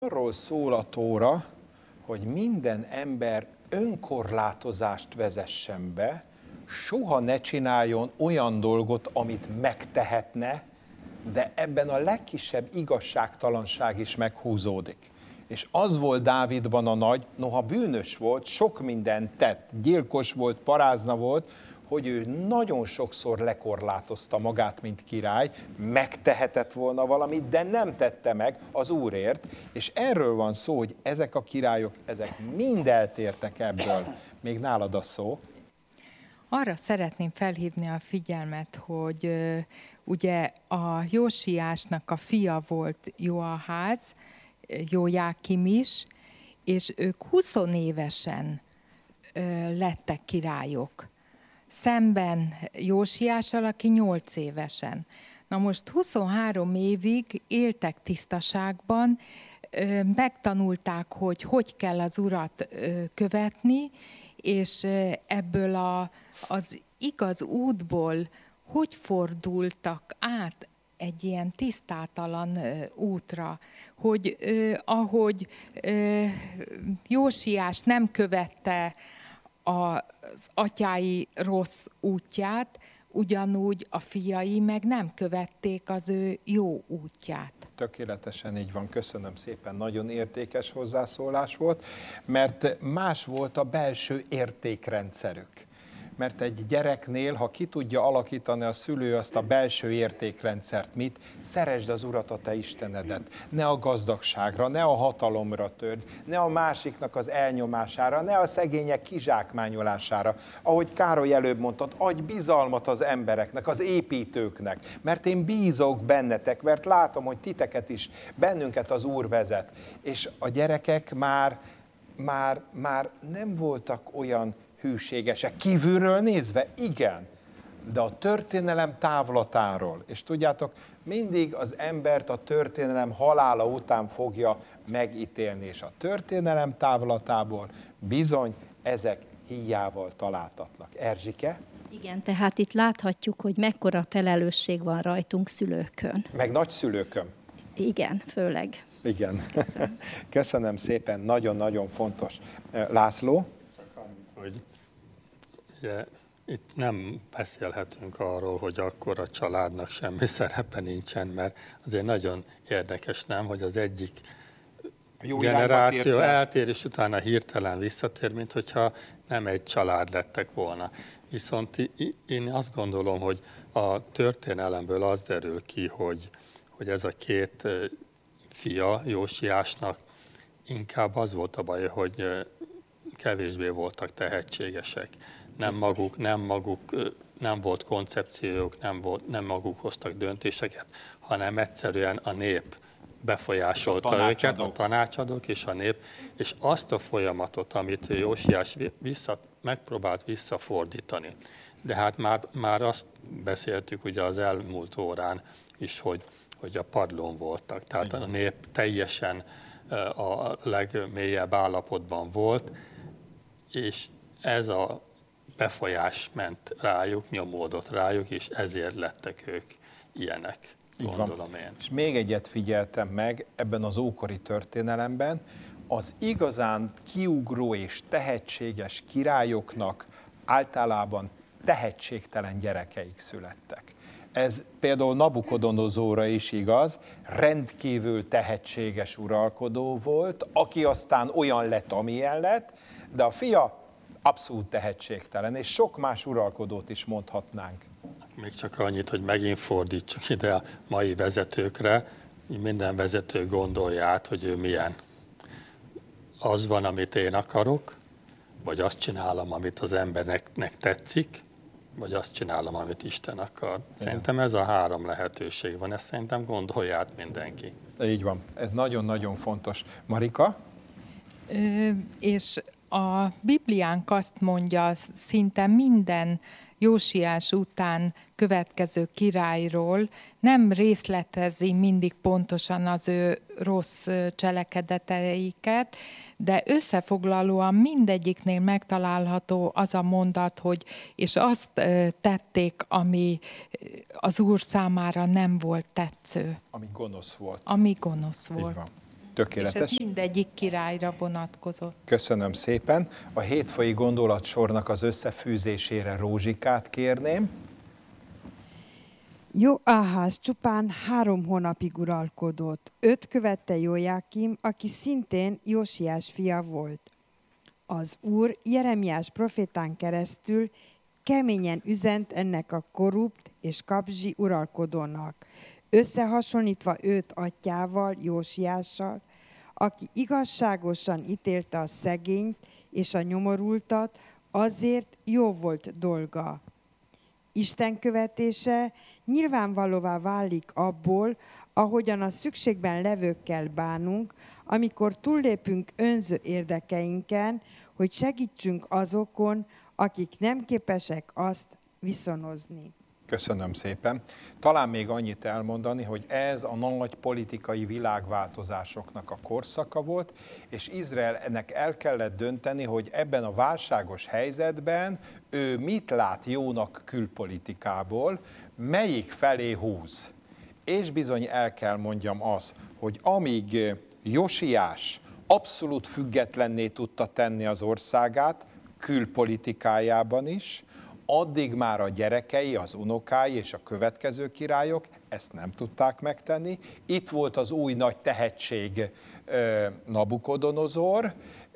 Arról szól a Tóra, hogy minden ember önkorlátozást vezessen be, soha ne csináljon olyan dolgot, amit megtehetne, de ebben a legkisebb igazságtalanság is meghúzódik. És az volt Dávidban a nagy, noha bűnös volt, sok mindent tett, gyilkos volt, parázna volt, hogy ő nagyon sokszor lekorlátozta magát, mint király, megtehetett volna valamit, de nem tette meg az Úrért, és erről van szó, hogy ezek a királyok, ezek mind eltértek ebből. Még nálad a szó. Arra szeretném felhívni a figyelmet, hogy ugye a Jósiásnak a fia volt Joaház, Jójákim is, és ők 20 évesen lettek királyok. Szemben Jósiással, aki 8 évesen. Na most 23 évig éltek tisztaságban, megtanulták, hogy hogy kell az Urat követni, és ebből az igaz útból hogy fordultak át egy ilyen tisztátalan útra, hogy ahogy Jósiás nem követte az atyái rossz útját, ugyanúgy a fiai meg nem követték az ő jó útját. Tökéletesen így van, köszönöm szépen, nagyon értékes hozzászólás volt, mert más volt a belső értékrendszerük. Mert egy gyereknél, ha ki tudja alakítani a szülő azt a belső értékrendszert, mit? Szeresd az Urat, a te Istenedet, ne a gazdagságra, ne a hatalomra törd, ne a másiknak az elnyomására, ne a szegények kizsákmányolására. Ahogy Károly előbb mondtad, adj bizalmat az embereknek, az építőknek, mert én bízok bennetek, mert látom, hogy titeket is, bennünket az Úr vezet. És a gyerekek már nem voltak olyan hűségesek. Kívülről nézve, igen, de a történelem távlatáról, és tudjátok, mindig az embert a történelem halála után fogja megítélni, és a történelem távlatából bizony ezek híjával találtatnak. Erzsike? Igen, tehát itt láthatjuk, hogy mekkora felelősség van rajtunk szülőkön. Meg nagyszülőkön. Igen, főleg. Igen. Köszönöm szépen, nagyon-nagyon fontos. László? Hogy ugye, itt nem beszélhetünk arról, hogy akkor a családnak semmi szerepe nincsen, mert azért nagyon érdekes, nem, hogy az egyik generáció eltér, és utána hirtelen visszatér, mint hogyha nem egy család lettek volna. Viszont én azt gondolom, hogy a történelemből az derül ki, hogy ez a két fia Jósiásnak inkább az volt a baj, hogy kevésbé voltak tehetségesek. Nem volt koncepciójuk, nem maguk hoztak döntéseket, hanem egyszerűen a nép befolyásolta őket, a tanácsadók és a nép, és azt a folyamatot, amit Jósiás megpróbált visszafordítani. De hát már azt beszéltük ugye az elmúlt órán is, hogy a padlón voltak. Tehát a nép teljesen a legmélyebb állapotban volt, és ez a befolyás ment rájuk, nyomódott rájuk, és ezért lettek ők ilyenek, gondolom én. És még egyet figyeltem meg ebben az ókori történelemben, az igazán kiugró és tehetséges királyoknak általában tehetségtelen gyerekeik születtek. Ez például Nabukodonozóra is igaz, rendkívül tehetséges uralkodó volt, aki aztán olyan lett, amilyen lett, de a fia abszolút tehetségtelen, és sok más uralkodót is mondhatnánk. Még csak annyit, hogy megint fordítsuk ide a mai vezetőkre, minden vezető gondolja át, hogy ő milyen. Az van, amit én akarok, vagy azt csinálom, amit az embernek tetszik, vagy azt csinálom, amit Isten akar. Szerintem ez a három lehetőség van, ezt szerintem gondolja át mindenki. Így van, ez nagyon-nagyon fontos. Marika? És a Bibliánk azt mondja, szinte minden Jósiás után következő királyról nem részletezi mindig pontosan az ő rossz cselekedeteiket, de összefoglalóan mindegyiknél megtalálható az a mondat, hogy és azt tették, ami az Úr számára nem volt tetsző. Ami gonosz volt. Ami gonosz volt. Tökéletes. És ez mindegyik királyra vonatkozott. Köszönöm szépen. A hétfői gondolatsornak az összefűzésére Rózsikát kérném. Joáház csupán 3 hónapig uralkodott. Őt követte Jójákim, aki szintén Jósiás fia volt. Az Úr Jeremiás profétán keresztül keményen üzent ennek a korrupt és kapzsi uralkodónak, összehasonlítva őt atyával, Jósiással, aki igazságosan ítélte a szegényt és a nyomorultat, azért jó volt dolga. Isten követése nyilvánvalóvá válik abból, ahogyan a szükségben levőkkel bánunk, amikor túllépünk önző érdekeinken, hogy segítsünk azokon, akik nem képesek azt viszonozni. Köszönöm szépen. Talán még annyit elmondani, hogy ez a nagy politikai világváltozásoknak a korszaka volt, és Izraelnek el kellett dönteni, hogy ebben a válságos helyzetben ő mit lát jónak külpolitikából, melyik felé húz. És bizony el kell mondjam az, hogy amíg Josiás abszolút függetlenné tudta tenni az országát, külpolitikájában is, addig már a gyerekei, az unokái és a következő királyok ezt nem tudták megtenni. Itt volt az új nagy tehetség Nabukodonozor,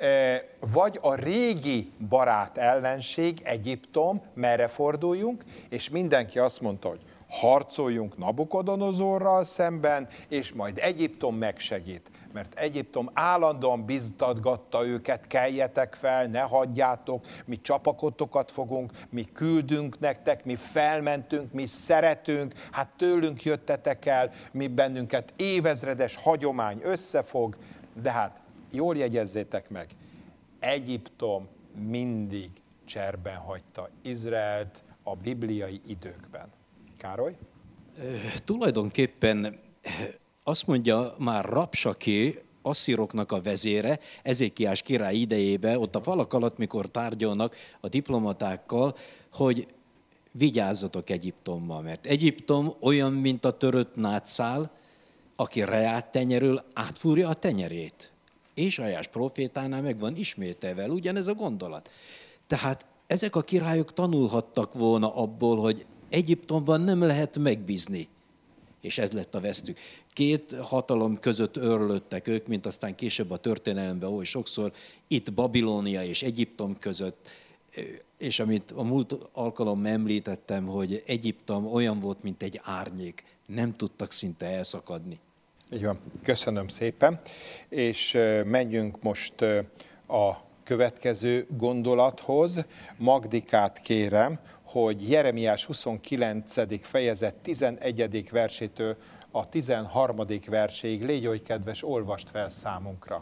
vagy a régi barát ellenség Egyiptom, merre forduljunk, és mindenki azt mondta, hogy harcoljunk Nabukodonozorral szemben, és majd Egyiptom megsegít. Mert Egyiptom állandóan biztatgatta őket, keljetek fel, ne hagyjátok, mi csapakotokat fogunk, mi küldünk nektek, mi felmentünk, mi szeretünk, hát tőlünk jöttetek el, mi bennünket évezredes hagyomány összefog, de hát jól jegyezzétek meg, Egyiptom mindig cserben hagyta Izraelt a bibliai időkben. Károly? Tulajdonképpen azt mondja már Rabsaké, asszíroknak a vezére, Ezékiás király idejében, ott a falak alatt, mikor tárgyalnak a diplomatákkal, hogy vigyázzatok Egyiptommal, mert Egyiptom olyan, mint a törött nátszál, aki reát tenyerül, átfúrja a tenyerét. Ézsaiás profétánál meg van ismételve ugyanez a gondolat. Tehát ezek a királyok tanulhattak volna abból, hogy Egyiptomban nem lehet megbízni. És ez lett a vesztük. 2 hatalom között őrlődtek ők, mint aztán később a történelemben oly sokszor, itt Babilónia és Egyiptom között, és amit a múlt alkalommal említettem, hogy Egyiptom olyan volt, mint egy árnyék, nem tudtak szinte elszakadni. Így van, köszönöm szépen, és menjünk most a következő gondolathoz. Magdikát kérem, hogy Jeremiás 29. fejezet 11. versétől a 13. verséig légy oly kedves, olvast fel számunkra.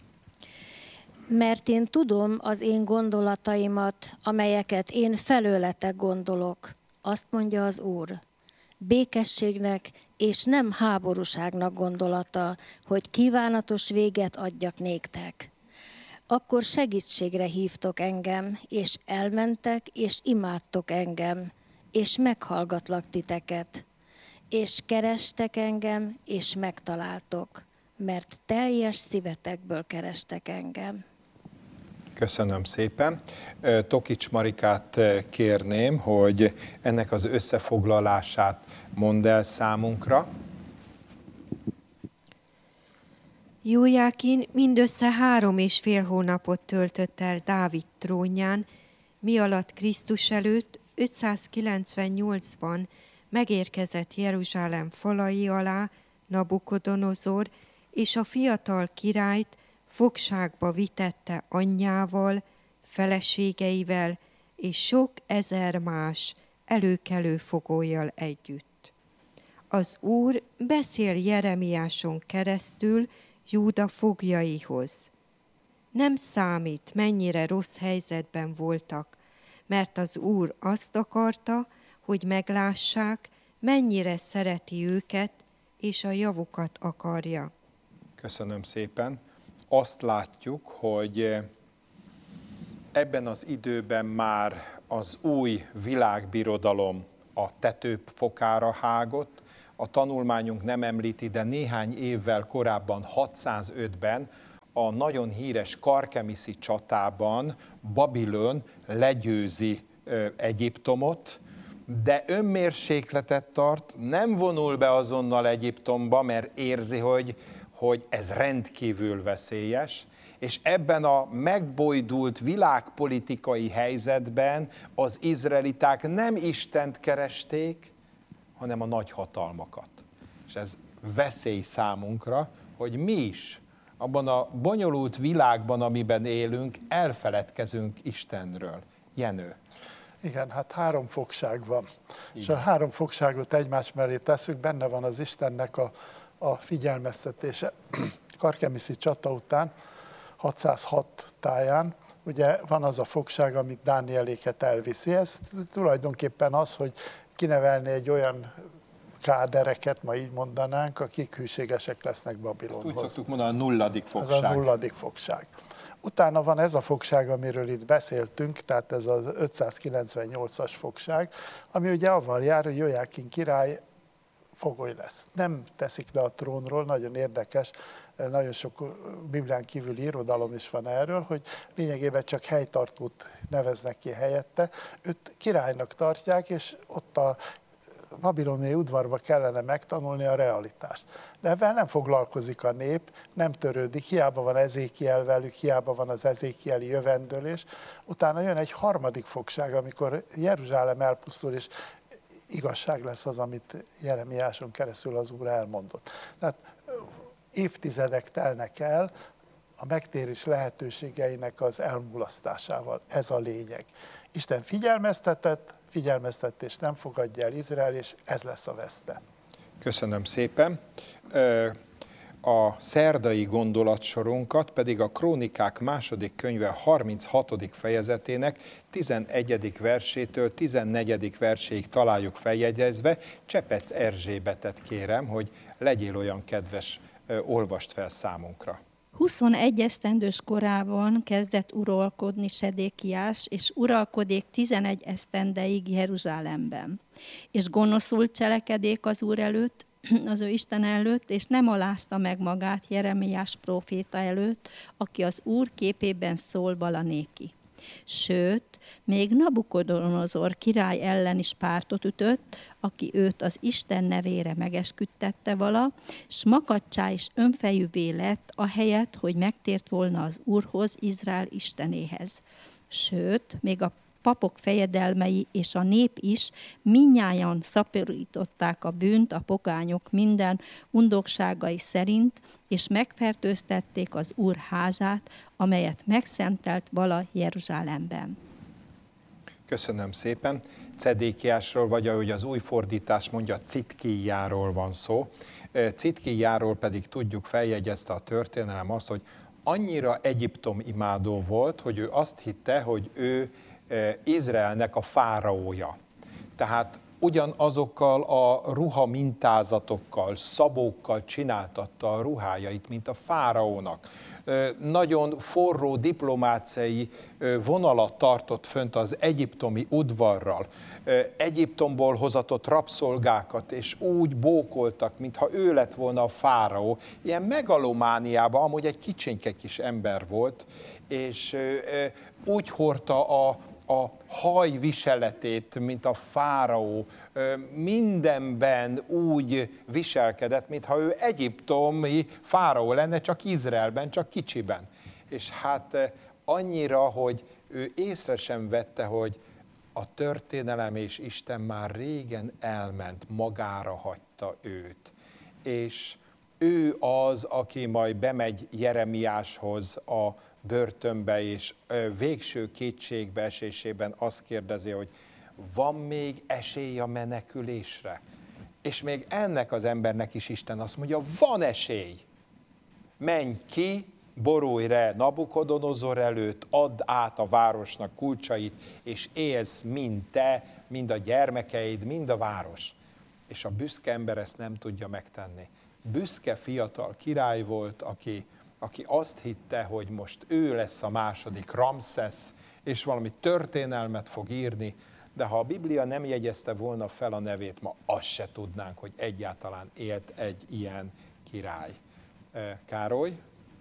Mert én tudom az én gondolataimat, amelyeket én felőletek gondolok, azt mondja az Úr. Békességnek és nem háborúságnak gondolata, hogy kívánatos véget adjak néktek. Akkor segítségre hívtok engem, és elmentek, és imádtok engem, és meghallgatlak titeket. És kerestek engem, és megtaláltok, mert teljes szívetekből kerestek engem. Köszönöm szépen. Tokics Marikát kérném, hogy ennek az összefoglalását mondd el számunkra. Jójákin mindössze 3,5 hónapot töltött el Dávid trónján, mi alatt Krisztus előtt 598-ban megérkezett Jeruzsálem falai alá Nabukodonozor, és a fiatal királyt fogságba vitette anyjával, feleségeivel és sok ezer más előkelő fogollyal együtt. Az Úr beszél Jeremiáson keresztül Júda foglyaihoz. Nem számít, mennyire rossz helyzetben voltak, mert az Úr azt akarta, hogy meglássák, mennyire szereti őket, és a javukat akarja. Köszönöm szépen. Azt látjuk, hogy ebben az időben már az új világbirodalom a tetőfokára hágott, a tanulmányunk nem említi, de néhány évvel korábban, 605-ben a nagyon híres karkemiszi csatában Babilon legyőzi Egyiptomot, de önmérsékletet tart, nem vonul be azonnal Egyiptomba, mert érzi, hogy ez rendkívül veszélyes, és ebben a megbojdult világpolitikai helyzetben az izraeliták nem Istent keresték, hanem a nagyhatalmakat. És ez veszély számunkra, hogy mi is abban a bonyolult világban, amiben élünk, elfeledkezünk Istenről. Jenő. Igen, hát 3 fogság van. Igen. És a 3 fogságot egymás mellé tesszük, benne van az Istennek a figyelmeztetése. Karkemiszi csata után, 606 táján, ugye van az a fogság, amit Dánieléket elviszi. Ez tulajdonképpen az, hogy kinevelni egy olyan kádereket, ma így mondanánk, akik hűségesek lesznek Babilonhoz. Ezt úgy szoktuk mondani, a 0. fogság. Ez a 0. fogság. Utána van ez a fogság, amiről itt beszéltünk, tehát ez az 598-as fogság, ami ugye avval jár, hogy Jójákin király fogoly lesz. Nem teszik le a trónról, nagyon érdekes, nagyon sok Biblián kívüli irodalom is van erről, hogy lényegében csak helytartót neveznek ki helyette. Őt királynak tartják, és ott a babiloni udvarba kellene megtanulni a realitást. De ebben nem foglalkozik a nép, nem törődik, hiába van Ezékiel velük, hiába van az ezékieli jövendőlés. Utána jön egy 3. fogság, amikor Jeruzsálem elpusztul, és igazság lesz az, amit Jeremiáson keresztül az Úr elmondott. Tehát évtizedek telnek el a megtérés lehetőségeinek az elmulasztásával. Ez a lényeg. Isten figyelmeztetett, figyelmeztetést nem fogadja el Izrael, és ez lesz a veszte. Köszönöm szépen. A szerdai gondolatsorunkat pedig a Krónikák 2. könyve 36. fejezetének 11. versétől 14. verséig találjuk feljegyezve. Csepec Erzsébetet kérem, hogy legyél olyan kedves, olvast fel számunkra. 21 esztendős korában kezdett uralkodni Sedékiás, és uralkodék 11 esztendeig Jeruzsálemben. És gonoszul cselekedék az Úr előtt, az ő Isten előtt, és nem alázta meg magát Jeremiás próféta előtt, aki az Úr képében szól vala néki. Sőt, még Nabukodonozor király ellen is pártot ütött, aki őt az Isten nevére megesküdtette vala, s makaccsá és önfejűvé lett, ahelyett, hogy megtért volna az Úrhoz, Izrael Istenéhez. Sőt, még a papok fejedelmei és a nép is mindnyájan szaporították a bűnt a pogányok minden undokságai szerint, és megfertőztették az Úr házát, amelyet megszentelt vala Jeruzsálemben. Köszönöm szépen. Cedékiásról, vagy ahogy az új fordítás mondja, Citkíjáról van szó. Citkíjáról pedig tudjuk, feljegyezte a történelem azt, hogy annyira Egyiptom imádó volt, hogy ő azt hitte, hogy ő Izraelnek a fáraója. Tehát ugyanazokkal a ruha mintázatokkal, szabókkal csináltatta a ruhájait, mint a fáraónak. Nagyon forró diplomáciai vonalat tartott fönt az egyiptomi udvarral. Egyiptomból hozatott rabszolgákat, és úgy bókoltak, mintha ő lett volna a fáraó. Ilyen megalomániában, amúgy egy kicsinke kis ember volt, és úgy hordta a haj viseletét, mint a fáraó, mindenben úgy viselkedett, mintha ő egyiptomi fáraó lenne, csak Izraelben, csak kicsiben. És hát annyira, hogy ő észre sem vette, hogy a történelem és Isten már régen elment, magára hagyta őt. És ő az, aki majd bemegy Jeremiáshoz a börtönbe, és végső kétségbeesésében azt kérdezi, hogy van még esély a menekülésre? És még ennek az embernek is Isten azt mondja, van esély. Menj ki, borulj le Nabukodonozor előtt, add át a városnak kulcsait, és élsz mind te, mind a gyermekeid, mind a város. És a büszke ember ezt nem tudja megtenni. Büszke fiatal király volt, aki azt hitte, hogy most ő lesz a második Ramszesz, és valami történelmet fog írni, de ha a Biblia nem jegyezte volna fel a nevét, ma azt se tudnánk, hogy egyáltalán élt egy ilyen király. Károly,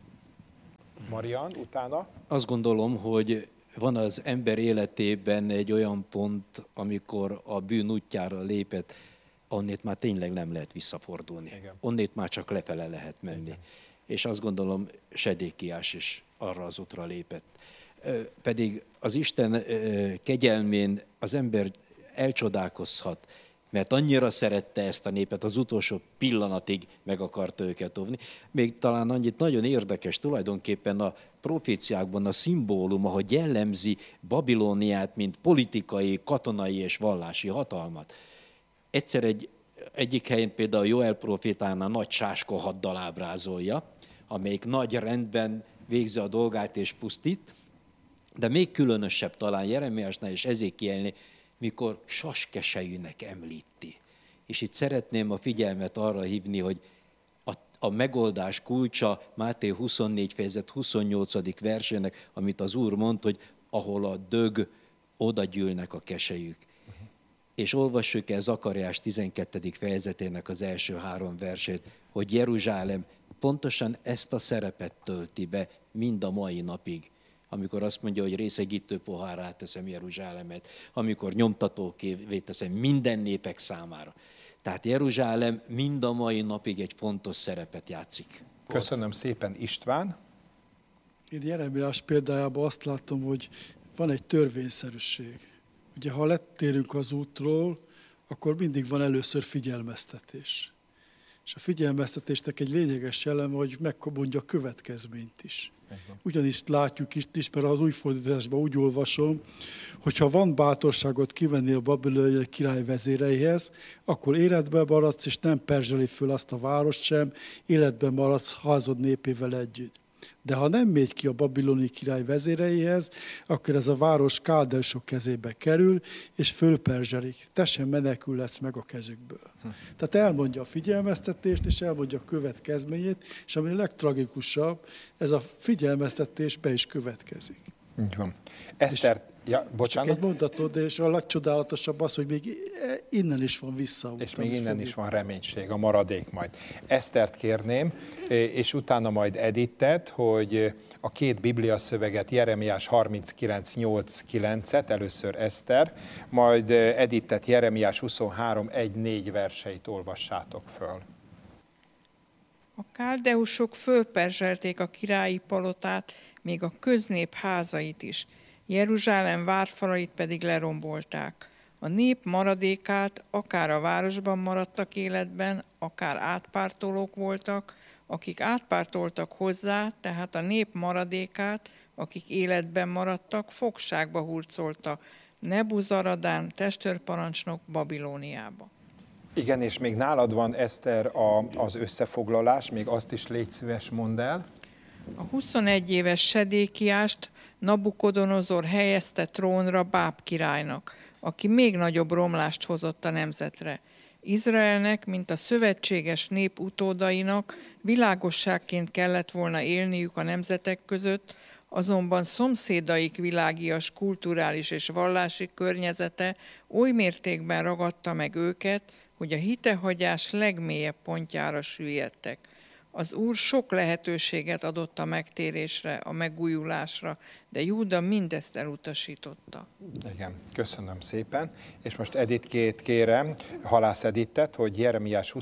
Marian, utána? Azt gondolom, hogy van az ember életében egy olyan pont, amikor a bűn útjára lépett, onnét már tényleg nem lehet visszafordulni. Igen. Onnét már csak lefele lehet menni. Igen. És azt gondolom, Sedékiás is arra az útra lépett. Pedig az Isten kegyelmén az ember elcsodálkozhat, mert annyira szerette ezt a népet, az utolsó pillanatig meg akarta őket óvni. Még talán annyit nagyon érdekes tulajdonképpen a proféciákban a szimbóluma, hogy jellemzi Babilóniát, mint politikai, katonai és vallási hatalmat. Egyszer egyik helyén például Joel profétánál nagy sáska haddal ábrázolja, amelyik nagy rendben végzi a dolgát és pusztít, de még különösebb talán Jeremiásnál és Ezékielnél, mikor saskesejűnek említi. És itt szeretném a figyelmet arra hívni, hogy a megoldás kulcsa Máté 24 fejezet 28. versének, amit az Úr mond, hogy ahol a dög, oda gyűlnek a keselyük. És olvassuk el Zakariás 12. fejezetének az első 3 versét, hogy Jeruzsálem pontosan ezt a szerepet tölti be mind a mai napig. Amikor azt mondja, hogy részegítő pohárrá teszem Jeruzsálemet, amikor nyomtatókévé teszem minden népek számára. Tehát Jeruzsálem mind a mai napig egy fontos szerepet játszik. Köszönöm szépen, István. Én Jeremiás példájában azt látom, hogy van egy törvényszerűség. Ugye, ha lettérünk az útról, akkor mindig van először figyelmeztetés. És a figyelmeztetésnek egy lényeges eleme, hogy megmondja a következményt is. Ugyanis látjuk is, mert az új fordításban úgy olvasom, hogyha van bátorságot kivenni a babiloniai király vezéreihez, akkor életben maradsz, és nem perzseli föl azt a várost sem, életben maradsz házad népével együtt. De ha nem megy ki a babiloni király vezéreihez, akkor ez a város káldeusok kezébe kerül, és fölperzselik. Te sem menekül lesz meg a kezükből. Tehát elmondja a figyelmeztetést, és elmondja a következményét, és ami a legtragikusabb, ez a figyelmeztetés be is következik. Így van. Eszter, bocsánat. Csak egy mondatod, és a legcsodálatosabb az, hogy még innen is van vissza. És még innen is van reménység, a maradék majd. Esztert kérném, és utána majd Edittet, hogy a 2 Biblia szöveget, Jeremiás 39:8-9-et, először Eszter, majd Edittet, Jeremiás 23:1-4 verseit olvassátok föl. A káldeusok fölperzselték a királyi palotát, még a köznép házait is. Jeruzsálem várfalait pedig lerombolták. A nép maradékát akár a városban maradtak életben, akár átpártolók voltak, akik átpártoltak hozzá, tehát a nép maradékát, akik életben maradtak, fogságba hurcolta Nebuzaradán testőrparancsnok Babilóniába. Igen, és még nálad van, Eszter, az összefoglalás, még azt is légy szíves, mondd el. A 21 éves Sedékiást Nabukodonozor helyezte trónra Báb királynak, aki még nagyobb romlást hozott a nemzetre. Izraelnek, mint a szövetséges nép utódainak világosságként kellett volna élniük a nemzetek között, azonban szomszédaik világias, kulturális és vallási környezete oly mértékben ragadta meg őket, hogy a hitehagyás legmélyebb pontjára süllyedtek. Az Úr sok lehetőséget adott a megtérésre, a megújulásra, de Júda mindezt elutasította. Igen, köszönöm szépen. És most Editkét kérem, Halász Edittet, hogy Jeremiás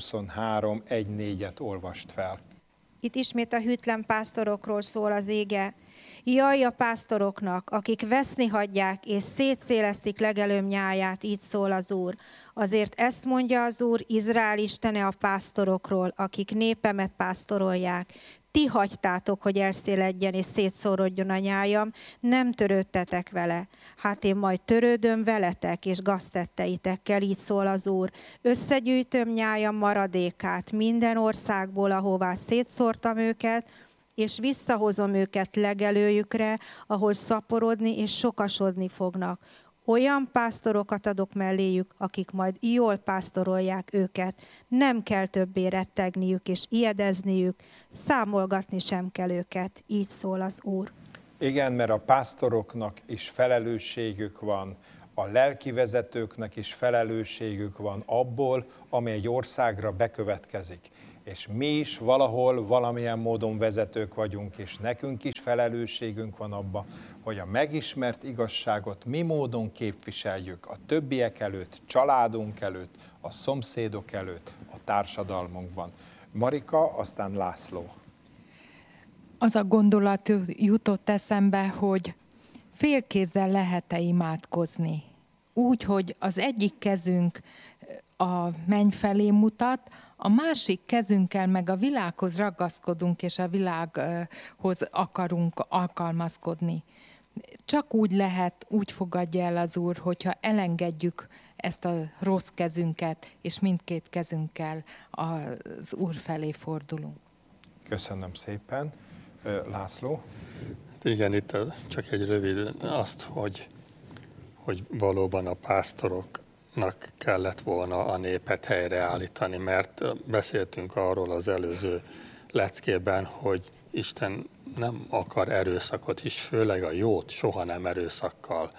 23:1-4-et olvast fel. Itt ismét a hűtlen pásztorokról szól az ége. Jaj a pásztoroknak, akik veszni hagyják és szétszélesztik legelőm nyáját, így szól az Úr. Azért ezt mondja az Úr, Izrael istene a pásztorokról, akik népemet pásztorolják. Ti hagytátok, hogy elszéledjen és szétszórodjon a nyájam, nem törődtetek vele. Hát én majd törődöm veletek és gaztetteitekkel, így szól az Úr. Összegyűjtöm nyájam maradékát minden országból, ahová szétszórtam őket, és visszahozom őket legelőjükre, ahol szaporodni és sokasodni fognak. Olyan pásztorokat adok melléjük, akik majd jól pásztorolják őket. Nem kell többé rettegniük és ijedezniük, számolgatni sem kell őket, így szól az Úr. Igen, mert a pásztoroknak is felelősségük van a lelki vezetőknek is felelősségük van abból, ami egy országra bekövetkezik. És mi is valahol, valamilyen módon vezetők vagyunk, és nekünk is felelősségünk van abba, hogy a megismert igazságot mi módon képviseljük a többiek előtt, családunk előtt, a szomszédok előtt, a társadalmunkban. Marika, aztán László. Az a gondolat jutott eszembe, hogy félkézzel lehet-e imádkozni. Úgy, hogy az egyik kezünk a menny felé mutat, a másik kezünkkel meg a világhoz ragaszkodunk, és a világhoz akarunk alkalmazkodni. Csak úgy lehet, úgy fogadja el az Úr, hogyha elengedjük ezt a rossz kezünket, és mindkét kezünkkel az Úr felé fordulunk. Köszönöm szépen. László? Igen, itt csak egy rövid azt, hogy valóban a pásztoroknak kellett volna a népet helyreállítani, mert beszéltünk arról az előző leckében, hogy Isten nem akar erőszakot, és főleg a jót soha nem erőszakkal.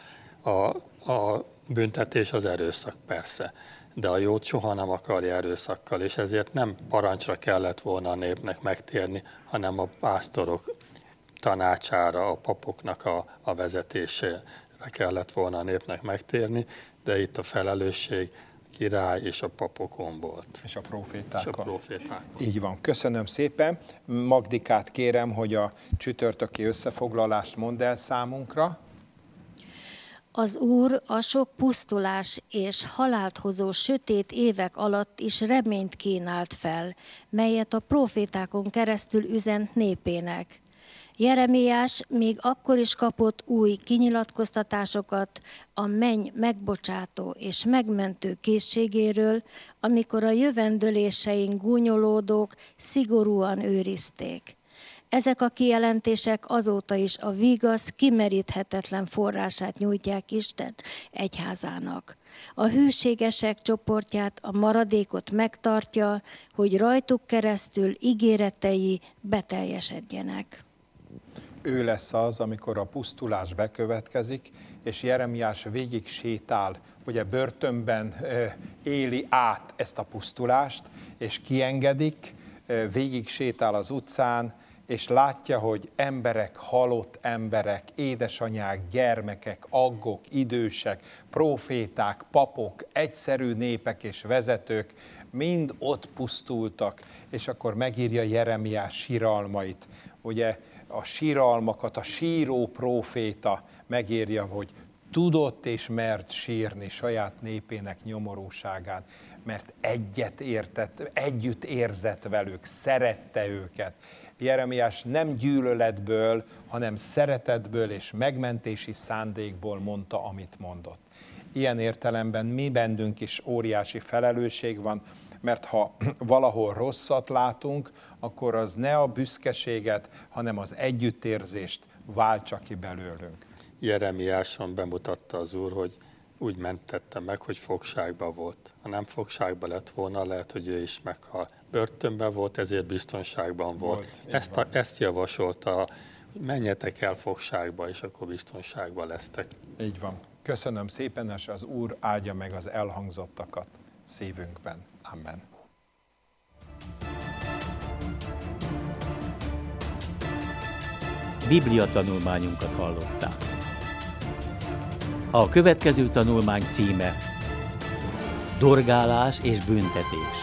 A büntetés az erőszak persze, de a jót soha nem akarja erőszakkal, és ezért nem parancsra kellett volna a népnek megtérni, hanem a pásztorok tanácsára, a papoknak a vezetésére kellett volna a népnek megtérni, de itt a felelősség király és a papokon volt. És a profétákon. És a profétákon. Így van. Köszönöm szépen. Magdikát kérem, hogy a csütörtöki összefoglalást mondd el számunkra. Az Úr a sok pusztulás és halált hozó sötét évek alatt is reményt kínált fel, melyet a profétákon keresztül üzent népének. Jeremiás még akkor is kapott új kinyilatkoztatásokat a menny megbocsátó és megmentő készségéről, amikor a jövendőléseink gúnyolódók szigorúan őrizték. Ezek a kijelentések azóta is a vigasz, kimeríthetetlen forrását nyújtják Isten egyházának. A hűségesek csoportját, a maradékot megtartja, hogy rajtuk keresztül ígéretei beteljesedjenek. Ő lesz az, amikor a pusztulás bekövetkezik, és Jeremiás végig sétál, ugye börtönben éli át ezt a pusztulást, és kiengedik, végig sétál az utcán, és látja, hogy emberek, halott emberek, édesanyák, gyermekek, aggok, idősek, proféták, papok, egyszerű népek és vezetők mind ott pusztultak, és akkor megírja Jeremiás síralmait. Ugye a síralmakat, a síró próféta megírja, hogy tudott és mert sírni saját népének nyomorúságán, mert együtt érzett velük, szerette őket. Jeremiás nem gyűlöletből, hanem szeretetből és megmentési szándékból mondta, amit mondott. Ilyen értelemben mi bennünk is óriási felelősség van, mert ha valahol rosszat látunk, akkor az ne a büszkeséget, hanem az együttérzést váltsa ki belőlünk. Jeremiáson bemutatta az Úr, hogy úgy mentette meg, hogy fogságban volt. Ha nem fogságban lett volna, lehet, hogy ő is meghal. Börtönben volt, ezért biztonságban volt. Ezt javasolta, hogy menjetek el fogságba, és akkor biztonságban lesztek. Így van. Köszönöm szépen, és az Úr áldja meg az elhangzottakat szívünkben. Amen. Biblia tanulmányunkat hallották. A következő tanulmány címe: Dorgálás és büntetés.